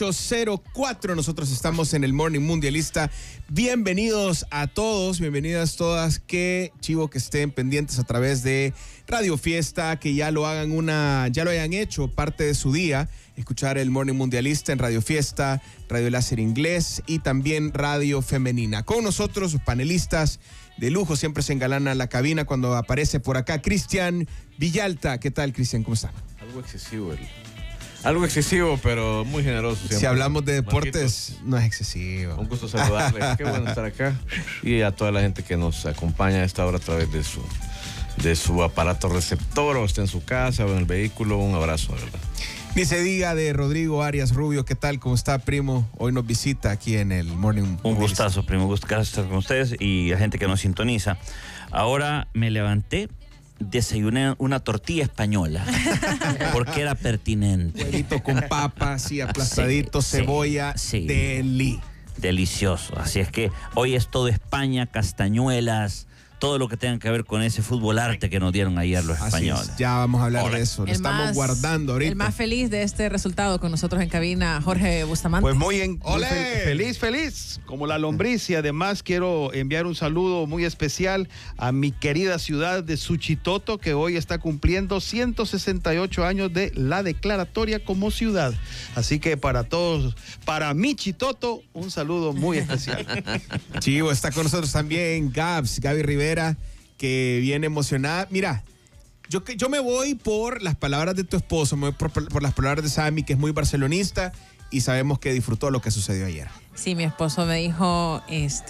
8:04. Nosotros estamos en el Morning Mundialista. Bienvenidos a todos, bienvenidas todas. Qué chivo que estén pendientes a través de Radio Fiesta, que ya lo hayan hecho parte de su día. Escuchar el Morning Mundialista en Radio Fiesta, Radio Láser Inglés y también Radio Femenina. Con nosotros, panelistas de lujo, siempre se engalana la cabina cuando aparece por acá Cristian Villalta. ¿Qué tal, Cristian? ¿Cómo está? Algo excesivo, pero muy generoso siempre. Si hablamos de deportes, Marquitos, no es excesivo. un gusto saludarles. Qué bueno estar acá. Y a toda la gente que nos acompaña a esta hora a través de su aparato receptor, o esté en su casa o en el vehículo. Un abrazo, de verdad. Ni se diga de Rodrigo Arias Rubio. ¿Qué tal? ¿Cómo está, primo? Hoy nos visita aquí en el Morning. Un gustazo, primo. Gracias estar con ustedes y a gente que nos sintoniza. Ahora me levanté, desayuné una tortilla española porque era pertinente. Huevito con papa, así aplastadito, Sí, cebolla, sí. Delicioso. Así es que hoy es todo España, castañuelas, todo lo que tenga que ver con ese fútbol arte que nos dieron ayer los españoles. Así es, ya vamos a hablar de eso. Lo estamos guardando ahorita. El más feliz de este resultado con nosotros en cabina, Jorge Bustamante. Pues muy ¡Olé! feliz, como la lombriz. Y además quiero enviar un saludo muy especial a mi querida ciudad de Suchitoto, que hoy está cumpliendo 168 años de la declaratoria como ciudad. Así que para todos, para mi Chitoto, un saludo muy especial. Chivo, está con nosotros también Gaby Rivera, que viene emocionada. Mira, yo me voy por las palabras de tu esposo, me voy por las palabras de Sammy, que es muy barcelonista y sabemos que disfrutó lo que sucedió ayer. Sí, mi esposo me dijo,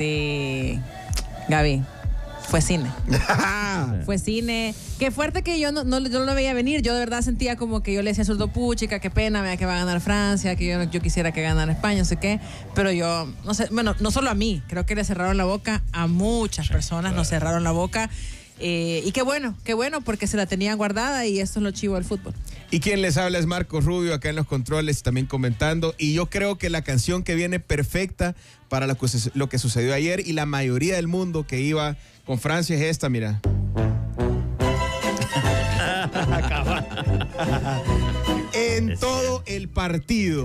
Gaby, fue cine. Fue cine. Qué fuerte que yo no lo veía venir. Yo de verdad sentía como que yo le decía a Zurdo, puchica, qué pena, vea que va a ganar Francia, que yo quisiera que ganara España, no sé qué. Pero yo, no sé, bueno, no solo a mí, creo que le cerraron la boca a muchas personas, nos cerraron la boca. Y qué bueno, porque se la tenían guardada y esto es lo chivo del fútbol. Y quien les habla es Marcos Rubio, acá en los controles, también comentando. Y yo creo que la canción que viene perfecta para lo que sucedió ayer y la mayoría del mundo que iba con Francia es esta, mira. En todo el partido.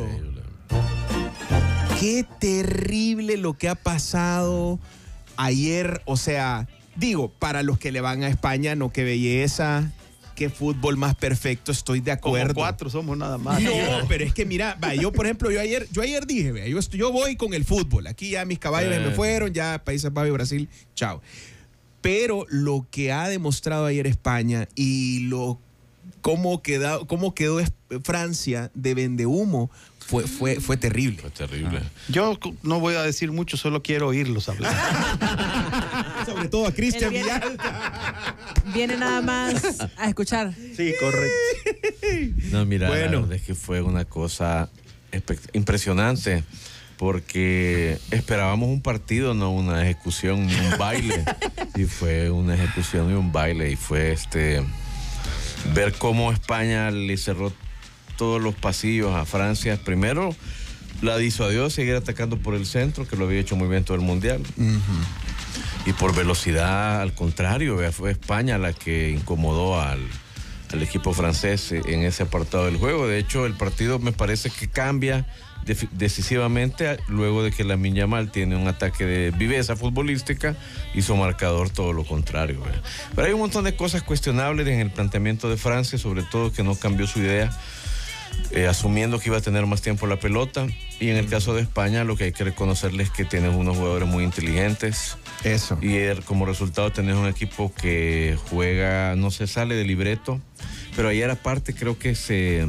Qué terrible lo que ha pasado ayer. O sea, digo, para los que le van a España, no, qué belleza, qué fútbol más perfecto, estoy de acuerdo. Como 4 somos nada más. No, pero es que mira, yo por ejemplo, yo ayer dije, vea, yo voy con el fútbol. Aquí ya mis caballos me fueron, ya Países Bajos y Brasil, chao. Pero lo que ha demostrado ayer España y cómo quedó Francia de vendehumo fue terrible. Fue terrible. Yo no voy a decir mucho, solo quiero oírlos hablar. Sobre todo a Cristian Villalta. Viene nada más a escuchar. Sí, correcto. No, mira, Bueno. la verdad es que fue una cosa impresionante, porque esperábamos un partido, no una ejecución ni un baile. Y fue una ejecución y un baile, y fue ver cómo España le cerró todos los pasillos a Francia. Primero la disuadió de seguir atacando por el centro, que lo había hecho muy bien todo el mundial. Y por velocidad, al contrario, fue España la que incomodó al equipo francés en ese apartado del juego. De hecho, el partido me parece que cambia decisivamente luego de que Lamine Yamal tiene un ataque de viveza futbolística y su marcador todo lo contrario. Pero hay un montón de cosas cuestionables en el planteamiento de Francia, sobre todo que no cambió su idea, asumiendo que iba a tener más tiempo la pelota. Y en el caso de España, lo que hay que reconocerles es que tienen unos jugadores muy inteligentes. Eso. Y como resultado tenés un equipo que juega, no se sale del libreto, pero ayer aparte creo que se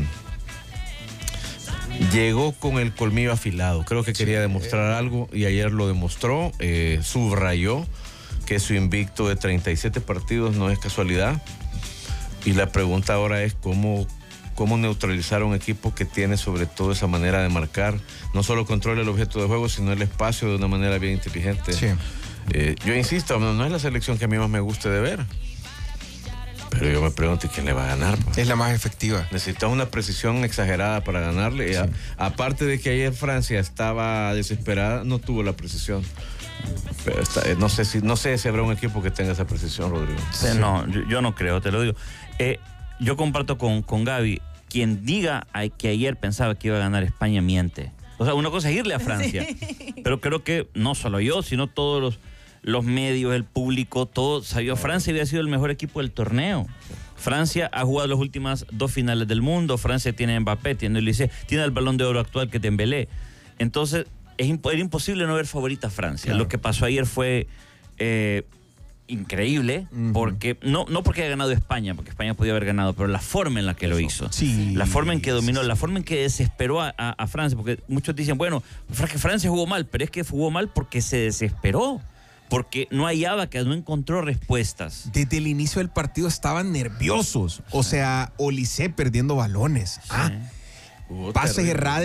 llegó con el colmillo afilado. Creo que quería demostrar algo y ayer lo demostró. Subrayó que su invicto de 37 partidos no es casualidad. Y la pregunta ahora es cómo neutralizar a un equipo que tiene sobre todo esa manera de marcar. No solo controla el objeto de juego, sino el espacio de una manera bien inteligente. Sí. Yo insisto, no es la selección que a mí más me guste de ver. Pero yo me pregunto, ¿quién le va a ganar? Es la más efectiva. Necesitas una precisión exagerada para ganarle. Sí. Aparte de que ayer Francia estaba desesperada, no tuvo la precisión. Pero no sé si habrá un equipo que tenga esa precisión, Rodrigo. Sí. No, yo no creo, te lo digo. Yo comparto con Gaby. Quien diga que ayer pensaba que iba a ganar España miente. O sea, una cosa es irle a Francia. Sí. Pero creo que no solo yo, sino todos los medios, el público, todo sabía. Francia había sido el mejor equipo del torneo. Francia ha jugado las últimas 2 finales del mundo. Francia tiene a Mbappé, tiene a Olise, tiene el Balón de Oro actual que Dembélé. Entonces, era imposible no ver favorita a Francia. Claro. Lo que pasó ayer fue increíble, porque no porque haya ganado España, porque España podía haber ganado, pero la forma en la que lo hizo, la forma en que dominó, la forma en que desesperó a Francia, porque muchos dicen, bueno, que Francia jugó mal, pero es que jugó mal porque se desesperó, porque no hallaba, que no encontró respuestas. Desde el inicio del partido estaban nerviosos, o sea, Olise perdiendo balones, pases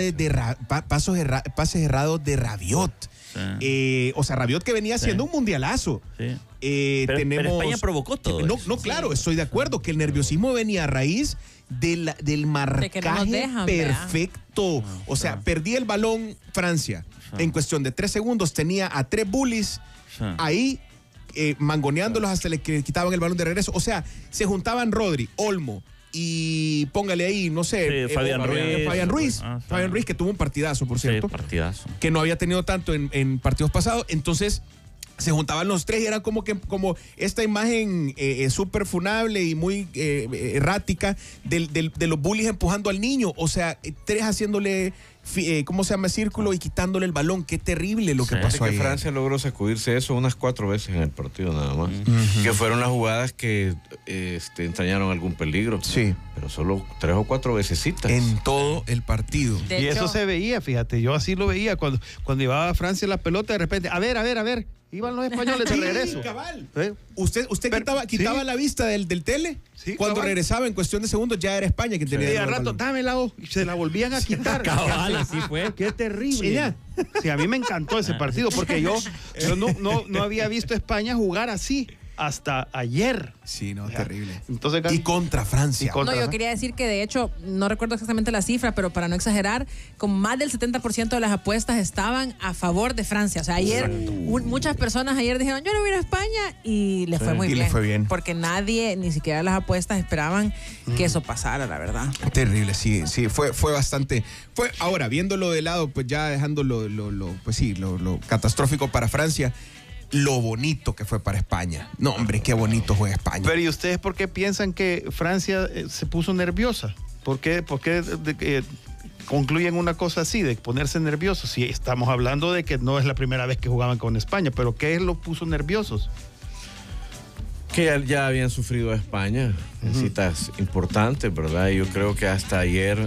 errados de Rabiot. O sea, Rabiot que venía haciendo un mundialazo. Pero España provocó todo. Claro, estoy de acuerdo que el nerviosismo venía a raíz del marcaje perfecto. O sea, perdía el balón Francia. En cuestión de 3 segundos tenía a 3 bullies ahí mangoneándolos hasta que quitaban el balón de regreso. O sea, se juntaban Rodri, Olmo y póngale ahí, no sé, Fabián Ruiz. Fabián Ruiz, que tuvo un partidazo, por cierto. Partidazo. Que no había tenido tanto en partidos pasados. Entonces, se juntaban los 3 y era como esta imagen súper funable y muy errática de los bullies empujando al niño. O sea, 3 haciéndole, círculo y quitándole el balón. Qué terrible lo que pasó ahí. Francia logró sacudirse eso unas 4 veces en el partido nada más. Que fueron las jugadas que entrañaron algún peligro. Sí. Pero solo 3 o 4 vecesitas. En todo el partido. Y eso se veía, fíjate, yo así lo veía cuando llevaba a Francia la pelota, de repente, a ver. Iban los españoles de regreso. Cabal. ¿Usted quitaba la vista del tele? Sí, cuando regresaba en cuestión de segundos ya era España quien tenía. Y al rato, dámela vos. Y se la volvían a quitar. Cabal, así fue. Qué terrible. Sí, a mí me encantó ese partido porque yo no había visto a España jugar así hasta ayer. Sí, no, terrible. Entonces, y contra Francia. Yo quería decir que de hecho, no recuerdo exactamente la cifra, pero para no exagerar, con más del 70% de las apuestas estaban a favor de Francia. O sea, ayer muchas personas ayer dijeron, yo no voy a ir a España y les fue muy bien. Le fue bien. Porque nadie, ni siquiera las apuestas esperaban que eso pasara, la verdad. Terrible, sí, fue bastante. Ahora, viéndolo de lado, pues ya dejando lo catastrófico para Francia, lo bonito que fue para España. No, hombre, qué bonito fue España. Pero ¿y ustedes por qué piensan que Francia se puso nerviosa? ¿Por qué concluyen una cosa así, de ponerse nerviosos? Si estamos hablando de que no es la primera vez que jugaban con España, pero ¿qué los puso nerviosos? Que ya habían sufrido a España en citas importantes, ¿verdad? Y yo creo que hasta ayer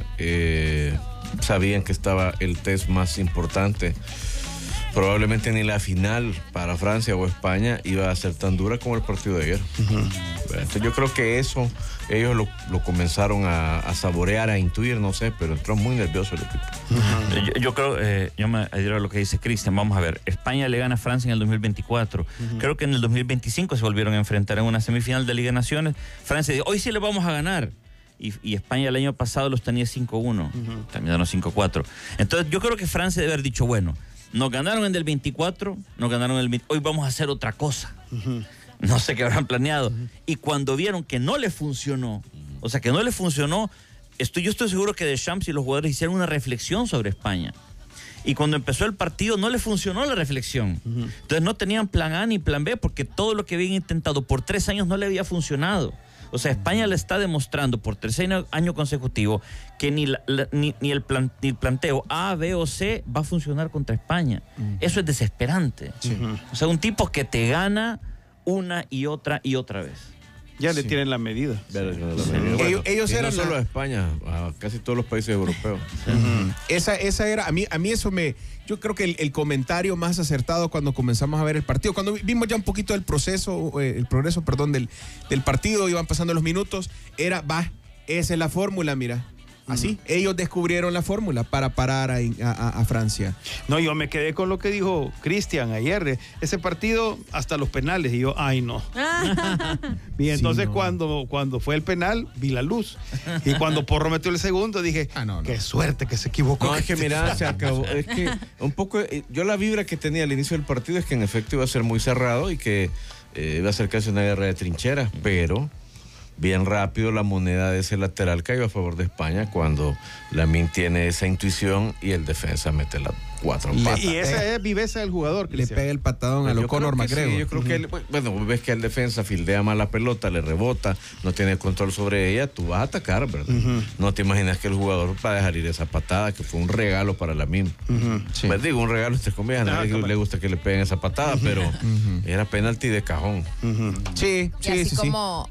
sabían que estaba el test más importante. Probablemente ni la final para Francia o España iba a ser tan dura como el partido de ayer. Entonces yo creo que eso ellos lo comenzaron a saborear, a intuir, no sé, pero entró muy nervioso el equipo. Yo creo, yo me adhiero a lo que dice Cristian. Vamos a ver, España le gana a Francia en el 2024. Creo que en el 2025 se volvieron a enfrentar en una semifinal de Liga de Naciones. Francia dijo, hoy sí le vamos a ganar. Y España el año pasado los tenía 5-1, terminaron 5-4. Entonces yo creo que Francia debe haber dicho, bueno, nos ganaron en el 24, nos ganaron en el 20, hoy vamos a hacer otra cosa. No sé qué habrán planeado. Y cuando vieron que no le funcionó, yo estoy seguro que Deschamps y los jugadores hicieron una reflexión sobre España. Y cuando empezó el partido no le funcionó la reflexión. Entonces no tenían plan A ni plan B porque todo lo que habían intentado por 3 años no le había funcionado. O sea, España le está demostrando por 3er año consecutivo que ni el planteo A, B o C va a funcionar contra España. Eso es desesperante. O sea, un tipo que te gana una y otra vez. Ya le tienen la medida. Bueno, ellos eran no solo a España, a casi todos los países europeos. Esa era, a mí eso yo creo que el comentario más acertado cuando comenzamos a ver el partido, cuando vimos ya un poquito del progreso del partido, iban pasando los minutos, esa es la fórmula, mira. Así, ellos descubrieron la fórmula para parar a Francia. No, yo me quedé con lo que dijo Cristian ayer. Ese partido hasta los penales. Y yo, ay no. Y entonces cuando fue el penal, vi la luz. Y cuando Porro metió el segundo, dije, qué suerte que se equivocó. No, es que mira, se acabó. Es que un poco, yo la vibra que tenía al inicio del partido es que en efecto iba a ser muy cerrado y que iba a ser casi una guerra de trincheras, pero bien rápido la moneda de ese lateral cayó a favor de España cuando Lamine tiene esa intuición y el defensa mete las 4 patas. Y esa es viveza del jugador, Le Cristian. pega el patadón a lo Conor McGregor. Sí, yo creo que bueno, ves que el defensa fildea mal la pelota, le rebota, no tiene control sobre ella, tú vas a atacar, ¿verdad? No te imaginas que el jugador va a dejar ir esa patada, que fue un regalo para Lamine. Sí. Pues digo, un regalo entre comillas, a nadie le gusta que le peguen esa patada, pero era penalti de cajón. Sí, Y sí, así sí, como,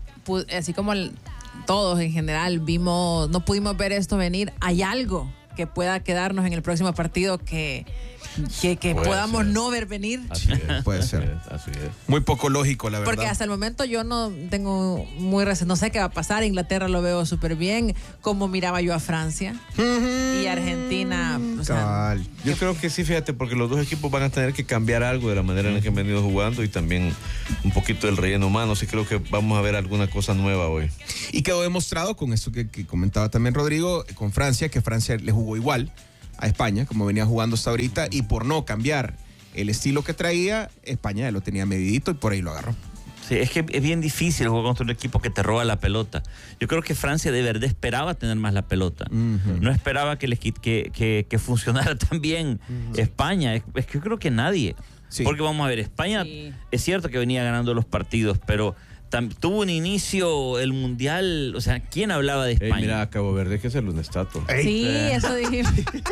todos en general vimos, no pudimos ver esto venir, hay algo que pueda quedarnos en el próximo partido que podamos ser. no ver venir. Así es, Puede ser. Así es. Muy poco lógico, la verdad. Porque hasta el momento yo no tengo no sé qué va a pasar. Inglaterra lo veo súper bien, como miraba yo a Francia y Argentina. O sea, Cabal. Yo creo que sí, fíjate, porque los dos equipos van a tener que cambiar algo de la manera en la que han venido jugando y también un poquito del relleno humano. Sí creo que vamos a ver alguna cosa nueva hoy. Y quedó demostrado con esto que comentaba también Rodrigo, con Francia, que Francia le jugó igual a España, como venía jugando hasta ahorita, y por no cambiar el estilo que traía, España ya lo tenía medidito y por ahí lo agarró. Sí, es que es bien difícil jugar contra un equipo que te roba la pelota. Yo creo que Francia de verdad esperaba tener más la pelota. No esperaba que funcionara tan bien España. Es que yo creo que nadie. Sí. Porque vamos a ver, España Sí. es cierto que venía ganando los partidos, pero tuvo un inicio el Mundial. O sea, ¿quién hablaba de España? Mira, a Cabo Verde hay que hacerle una estatua. sí, eso dijimos.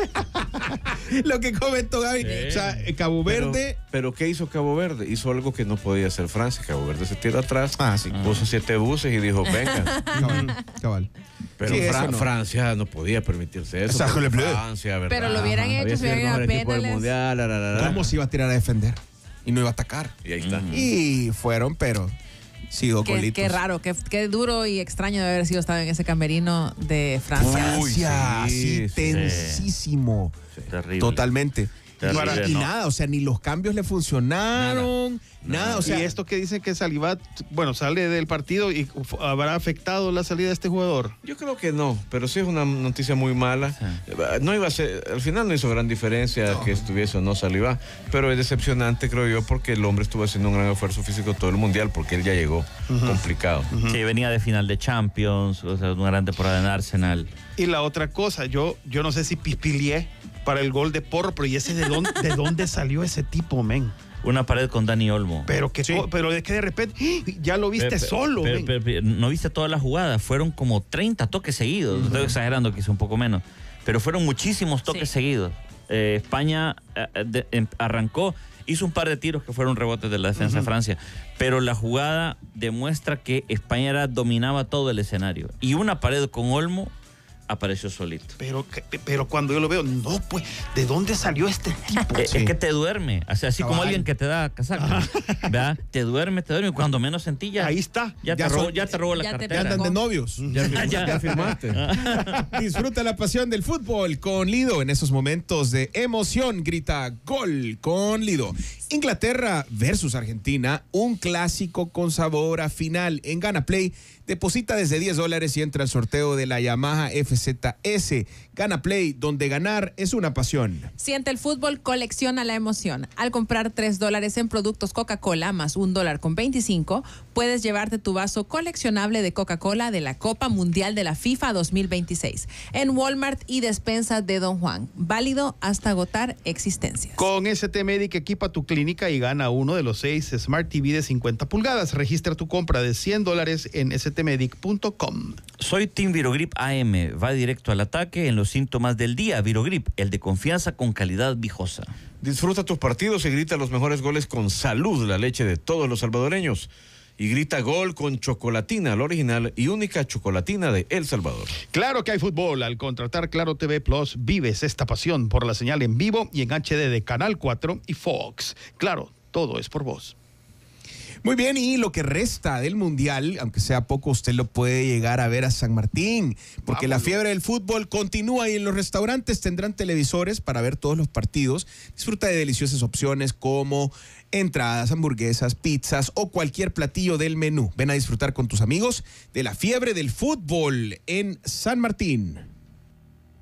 Lo que comentó Gaby, o sea, Cabo Verde... Pero ¿qué hizo Cabo Verde? Hizo algo que no podía hacer Francia. Cabo Verde se tiró atrás, sí. puso 7 buses y dijo, venga. Cabal. Pero Sí, eso no. Francia no podía permitirse eso. Sacre bleu. Francia, ¿verdad? Pero lo hubieran hecho, Había se sido el hubieran mejor ido a equipo del penales. mundial, ¿Cómo se iba a tirar a defender? Y no iba a atacar. Y ahí está. Y fueron, pero sí, dos golitos. Qué raro, qué duro y extraño de haber sido estado en ese camerino de Francia. Francia, sí, sí, tensísimo. Terrible. Totalmente. Terrible, Y no. nada, o sea, ni los cambios le funcionaron, nada, o sea, y esto que dicen que Saliba, sale del partido y habrá afectado la salida de este jugador. Yo creo que no, pero sí es una noticia muy mala. No iba a ser, al final no hizo gran diferencia que estuviese o no Saliba, pero es decepcionante, creo yo, porque el hombre estuvo haciendo un gran esfuerzo físico todo el mundial, porque él ya llegó complicado. Sí, venía de final de Champions, o sea, una gran temporada en Arsenal. Y la otra cosa, yo no sé si pispilié para el gol de Porro, pero ¿y ese de dónde salió ese tipo, men? Una pared con Dani Olmo. Pero es que de repente ya lo viste solo, men. Pero no viste todas las jugadas, fueron como 30 toques seguidos. Estoy exagerando, quizá un poco menos, pero fueron muchísimos toques seguidos. España arrancó, hizo un par de tiros que fueron rebotes de la defensa de Francia, pero la jugada demuestra que España dominaba todo el escenario. Y una pared con Olmo apareció solito. Pero cuando yo lo veo, no, pues, ¿de dónde salió este tipo? Es que te duerme, o sea, así Cabal. como alguien que te da casaca, ¿verdad? Te duerme, y cuando menos sentí ya. Ahí está. Ya te robó la ya te ya cartera. andan de novios. Ya firmaste. Disfruta la pasión del fútbol con Lido. En esos momentos de emoción, grita gol con Lido. Inglaterra versus Argentina, un clásico con sabor a final. En Gana Play, deposita desde $10 y entra al sorteo de la Yamaha FZS. Gana Play, donde ganar es una pasión. Siente el fútbol, colecciona la emoción. Al comprar $3 en productos Coca-Cola más $1.25, puedes llevarte tu vaso coleccionable de Coca-Cola de la Copa Mundial de la FIFA 2026 en Walmart y despensas de Don Juan. Válido hasta agotar existencias. Con ST Medic equipa tu clínica y gana uno de los 6 Smart TV de 50 pulgadas. Registra tu compra de $100 en stmedic.com. Soy Team Virogrip AM. Va directo al ataque en los síntomas del día. Virogrip, el de confianza con calidad viejosa. Disfruta tus partidos y grita los mejores goles con Salud, la leche de todos los salvadoreños. Y grita gol con Chocolatina, la original y única chocolatina de El Salvador. Claro que hay fútbol. Al contratar Claro TV Plus, vives esta pasión por la señal en vivo y en HD de Canal 4 y Fox. Claro, todo es por vos. Muy bien, y lo que resta del Mundial, aunque sea poco, usted lo puede llegar a ver a San Martín, porque la fiebre del fútbol continúa y en los restaurantes tendrán televisores para ver todos los partidos. Disfruta de deliciosas opciones como entradas, hamburguesas, pizzas o cualquier platillo del menú. Ven a disfrutar con tus amigos de la fiebre del fútbol en San Martín.